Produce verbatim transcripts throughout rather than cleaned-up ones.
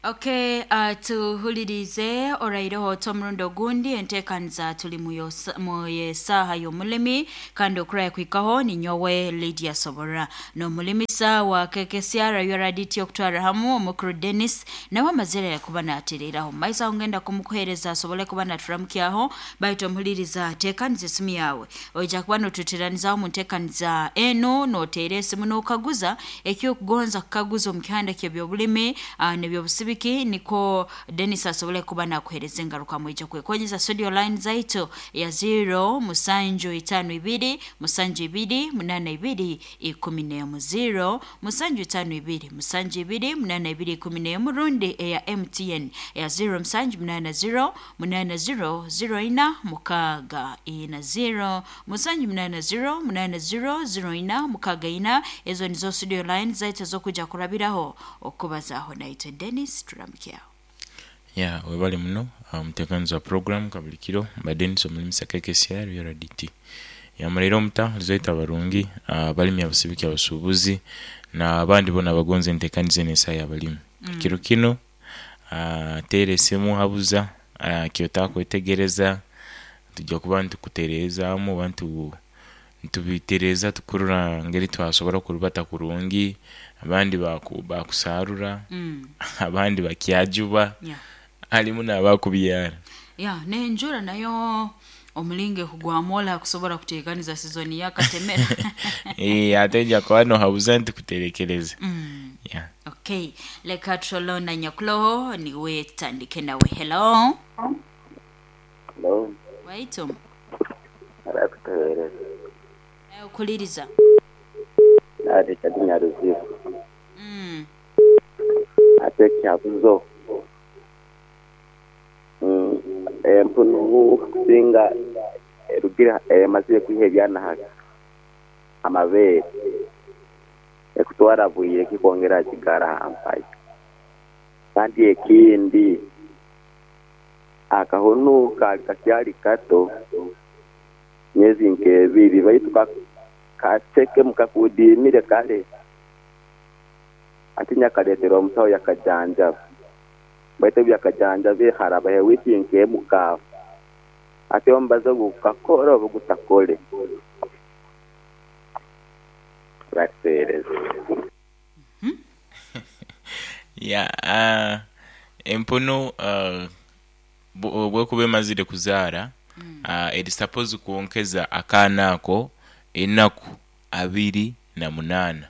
Okay, uh, tuhulirize oraireho tomrundo gundi entekanza tuli mu yesaha y'omulimi kandi okuraya kwikaho ni nyowe Lydia Sobora no mulimisa wa K K C R yoraditi okutwara hamu omukuru Dennis nawe amazira yakuba natereraho maisa ngenda kumukuhereza sobole kuba naturamukyaho baito muhuliriza tekanze simu yawe oja kuba notutiraniza mu ntekanza eno noterese muno kaguza ekyo kugonza kaguza omukihanda kyebyo bulimi uh, nebyo busibi Ki niko Dennis asobole kuba nakuhereza ngaruka mwejo kwekonyeza studio line zaito ya zero musanju itanu ibiri musanju ibiri munana ibiri ikumi n'emu zero musanju itanu ibiri musanju ibiri munana ibiri ikumi n'emu rundi ya M T N ya zero musanju munana zero munana zero zero ina mukaga ina zero musanju munana zero munana zero zero ina mukaga ina ezo nizo studio line zaito zo kuja kurabiraho okubazaho naito Dennis turamukyaho. Yeah, webali muno mutekanza um, program kabulikiro badenso mulimisa K K C R yoraditi. Ya marero mta zaita barungi uh, balimi abasibiki abasubuzi na abandi bona bagonze ntekanize nesa ya balimi. Mm. Kiro kino uh, tere semu habuza uh, kyota kwetegereza tujya kubantu kutereza mu bantu ntubitereza tukurura ngeri twasobora kurubata kurungi abandi bakusarura mm. abandi bakyajuba yeah. alimu nabakubiyara yeah nenjura nayo omulinge kugwamola kusobora kutekaniza season ya katemera eh ateja kwano hauzanti kuterekeleza mm. yeah okay leka trolona nyakulo ni we tandike nawe hello hello waito arakutereza ayo kuliriza nade kadinya ruzifu mm ate kyabuzo mm empunu singa erugira emaze kwihebyana haka amabere ekutwara buye kikongera kigara ampai kandi ekindi akahonu kakyali kato nyezi nkebiri bayituka kateke mukakudimire kale atinya kaletera omusawo yakajanja baite byakajanja be haraba he witinke muka ate ombazo gukakora obugutakole raxeres mhm ya ah empono uh bwo kube mazire kuzara uh it suppose kuonkeza akana ako enaku abiri na munana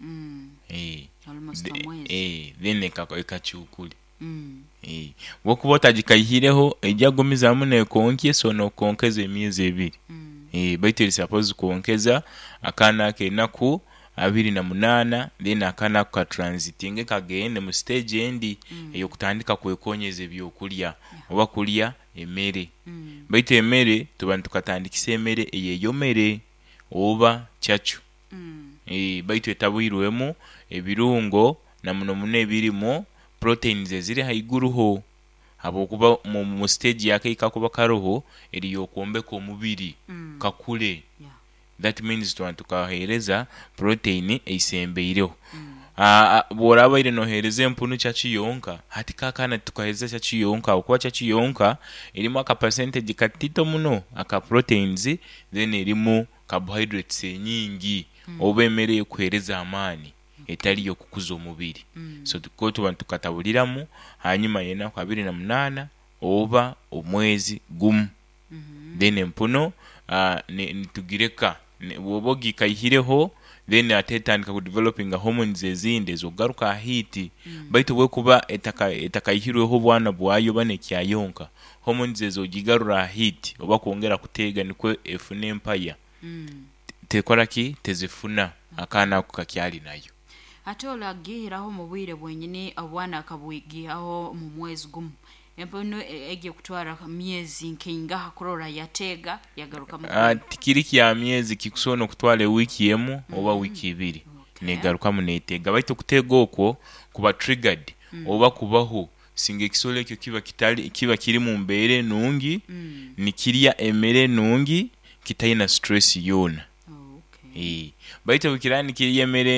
mm eh almost a mwezi eh then kako ekachukuli mm eh wokubota jikayireho ejagomiza mune konkie sono konkeze miezi ebiri mm. eh baitiri suppose kuonkeza akana ke naku abiri na munana then akana ka transiting kagende mu stage endi mm. eyo kutandika kwekonyeze byokulya yeah. oba kulya emere mm. baite emere tubantu katandikise emere eyeyomere oba chachu mm. eh baito etabwirwemo ebirungo na muno mune birimo proteins ziri haiguruho abo kuba mu stage yake ikakuba karoho eri yokombe ko mubiri mm. kakule yeah. that means to antukahereza protein eisembeiro mm. ah boraba ire no hereze mpunu chachi yonka hati kakana tukaheza chachi yonka okwa chachi yonka irimo aka percentage katito muno aka proteins then irimo carbohydrates nyingi mm. obemereye kuhereza amani etali yo kukuza omubiri mm. so tukoto bantu katabuliramu hanyuma yena kwa abiri na munana oba omwezi gumu mm -hmm. then empuno uh, nitugireka wobogi kayihireho then atetandika ku developing hormones ezinde zogaruka hiti mm. baito bwe kuba etaka etakayihirweho bwana bwayo bane kyayonka hormones ezo gigarura hiti oba kuongera kutega nikwe efune empire mm. tekora ki tezifuna akana kukakyali nayo atola gihiraho mu bwire bwenyine abwana akabwigi aho mu mwezi gumu empono ege kutwara miezi nkinga hakurora yatega yagaruka mu ah tikiriki ya miezi kikusono kutwale wiki yemu mm. oba wiki ibiri okay. negaruka mu netega baito kutega okwo kuba triggered mm. oba kubaho singe kisole kyo kiba kitali kiba kiri mu mbere nungi mm. nikiriya emere nungi kitayina stress yona oh, okay. eh baito bikirani kiriya emere mbi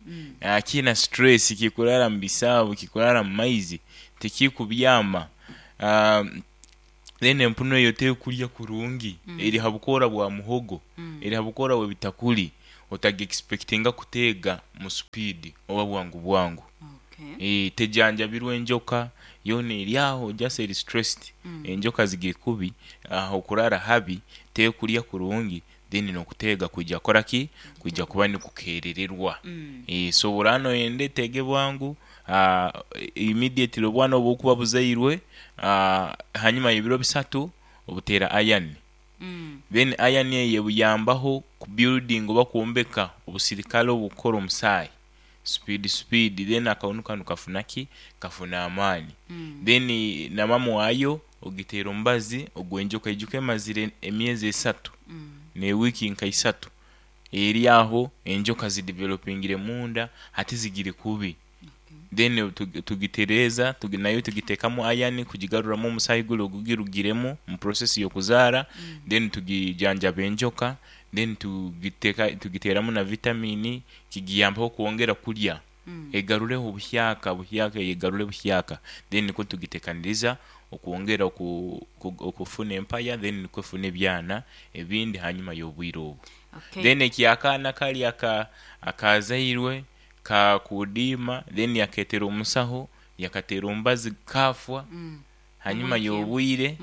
Mm. akina stress kikulala mbisabu kikulala maizi tekikubyama uh, then empuno yote kulya kurungi mm. eri habukora bwa muhogo mm. eri habukora bwa bitakuli otage expectinga kutega mu speed oba bwangu bwangu okay. e tejanja birwe enjoka yone eryaho just eri stressed mm. enjoka zigire kubi aho uh, kurara habi te kulya kurungi then no kutega kujja koraki kujja kuba ni kukerererwa mm. e so burano yende tege bwangu uh, immediately bwana obukuba buzairwe uh, hanyuma y'ibiro bisatu obutera iron mm. then iron ye buyambaho ku building oba kuombeka obusirikale obukoro musai speed speed then akaunuka nukafunaki kafuna amani mm. then namamu wayo ogitero mbazi ogwenjoka ijuke mazire emyezi esatu mm. ne wiki nka isatu eri aho enjoka zi developingire munda hati zigire kubi okay. then tugitereza tuginayo tugitekamo ayani kujigarura mu musayigulo gugirugiremo mu process yo kuzara mm. then tugijanja benjoka then tugiteka tugiteramo na vitamini kigiyambaho kuongera kulya mm. egarure obuhyaka buhyaka yegarure buhyaka then niko tugitekaniriza okuongera okufuna empaya then niko fune byana ebindi hanyuma y'obwiro okay. then ekiyakana kali aka akazairwe ka kudima then yaketera omusaho yakatera ombazi kafwa mm. hanyuma y'obwire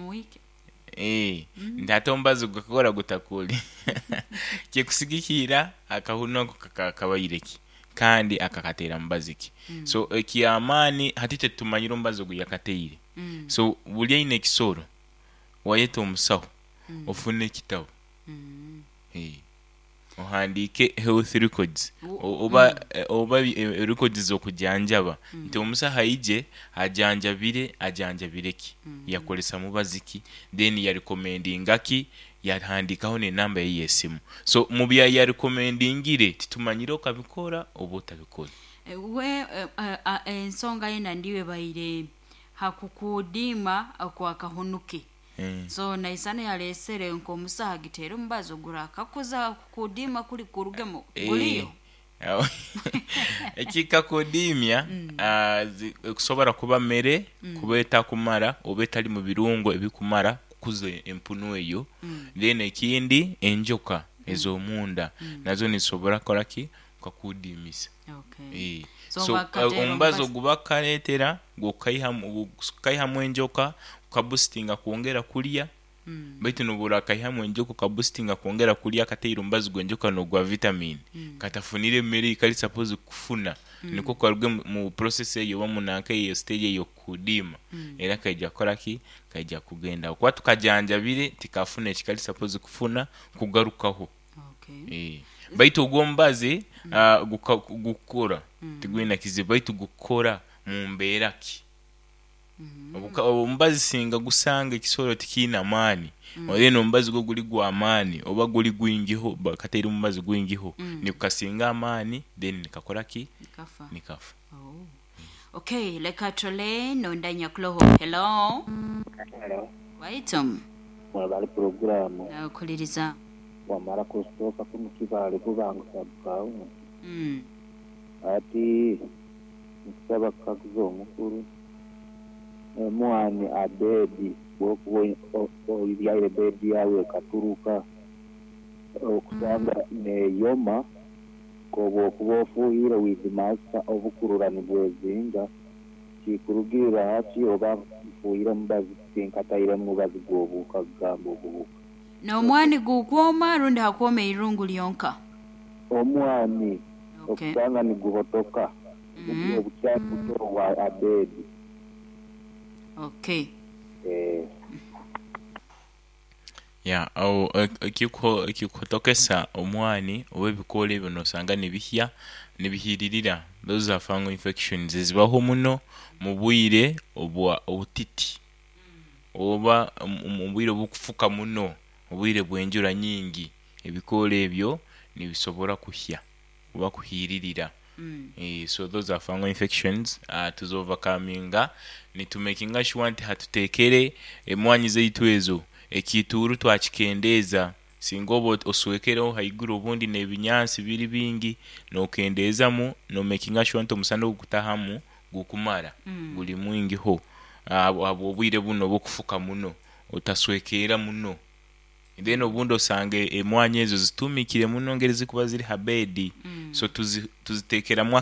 eh mm. ndatombazi gukora gutakuli kyekusigikira akahunoko kakabayireki kandi akakatera mbaziki mm. so ekiyamani hatite tumanyiro mbazo guyakateire mm. so bulya ine kisoro wayeto omusaho mm. ofune kitabo mm. eh ohandike health records oba mm. oba records zo kujanjaba mm. nti omusaha ije ajanjabire ajanjabireki mm. yakolesa mubaziki then ya recommending aki yahandikaho ne number y'esimu so mubya ya recommendingire titumanyiro kabikora obutabikora we ensonga yena ndiwe bayire hakukudima akwakahunuke mm. so naisana yalesere nko musaha gitero mbazo gura kakoza kudima kuli kurugemo guliyo ekika kudimya kusobora kuba mere kubeta kumara obeta ali mu birungo ebikumara kuze empunu eyo mm. then ekindi enjoka mm. ezo munda mm. nazo nisobora koraki kakudimisa okay. eh so, so uh, ombazo gubakaletera gukaihamu gukaihamu enjoka kaboostinga kuongera kulya mm. baitu nubura kaihamu enjoka kaboostinga kuongera kulya kateiro mbazo gwenjoka no gwa vitamin mm. katafunire mere kali suppose kufuna mm. niko kwarwe mu process eyo bamunaka iyo stage yo kudima mm. era kajja koraki kajja kugenda kwa tukajanjabire tikafune kikali suppose kufuna kugarukaho okay. eh baitu ugombaze mm. uh, gukora mm. tigwina kize baitu gukora mu mberaki mm. ombazi singa gusanga kisoro tikina amani mm. ole no mbazi go guli gwa amani oba guli gwingiho bakatera umbazi gwingiho mm. ni kukasinga amani then nikakoraki nikafa nikafa oh okay leka tole no ndanya kloho hello hello waitum wabali program na kuliriza wamara kustoka kumukibale kubangu sababu mm ati msaba kakuzo mukuru mwani adedi boko oyibyaire bedi yawe katuruka okusanga ne yoma kobo kubofuhira with master obukururani bwezinga kikurugira hati oba fuhira mbazi tinkataire mubazi gobuka gambo gobuka na omwani gukwoma rundi hakome irungu lyonka omwani okay. okusanga ni guhotoka mm. obuchafu to wa adedi okay eh ya au ekiko ekikotokesa omwani obebikole bino sanga nibihya nibihiririra those are fungal infections zibaho muno mubwire obwa obutiti oba mubwire bukufuka muno obwire bwenjura nyingi ebikole ebyo nibisobora kuhya oba kuhiririra mm. eh so those are fungal infections uh, to overcoming ni to making sure nti hatutekere emwanyi zeitu ezo ekituru twakikendeza singa obo oswekereho haiguru obundi n'ebinyansi biri bingi nokendeezamu no making sure nti omusana ogutahamu gukumara Mm. guli mwingi ho abo abo obwire buno bokufuka muno otaswekera muno then obundi osange emwanya ezo zitumikire muno ngeri zikuba ziri habedi Mm. so tuzi tuzitekeramu